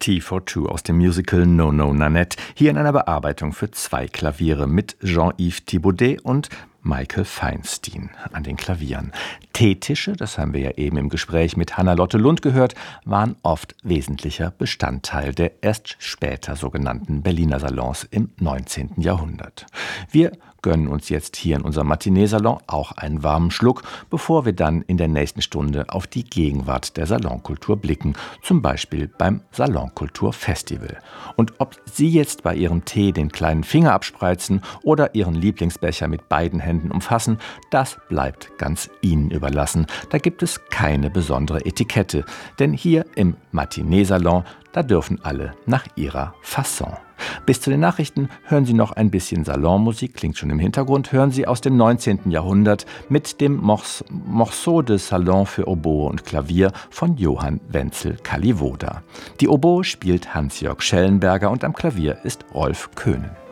Tea for Two aus dem Musical No No Nanette, hier in einer Bearbeitung für 2 Klaviere mit Jean-Yves Thibaudet und Michael Feinstein an den Klavieren. Teetische, das haben wir ja eben im Gespräch mit Hannah-Lotte Lund gehört, waren oft wesentlicher Bestandteil der erst später sogenannten Berliner Salons im 19. Jahrhundert. Wir gönnen uns jetzt hier in unserem Matinee-Salon auch einen warmen Schluck, bevor wir dann in der nächsten Stunde auf die Gegenwart der Salonkultur blicken, zum Beispiel beim Salonkultur-Festival. Und ob Sie jetzt bei Ihrem Tee den kleinen Finger abspreizen oder Ihren Lieblingsbecher mit beiden Händen umfassen, das bleibt ganz Ihnen überlassen. Da gibt es keine besondere Etikette, denn hier im Matinee-Salon, da dürfen alle nach ihrer Fasson. Bis zu den Nachrichten hören Sie noch ein bisschen Salonmusik, klingt schon im Hintergrund, hören Sie aus dem 19. Jahrhundert mit dem Morceau de Salon für Oboe und Klavier von Johann Wenzel Kalivoda. Die Oboe spielt Hans-Jörg Schellenberger und am Klavier ist Rolf Köhnen.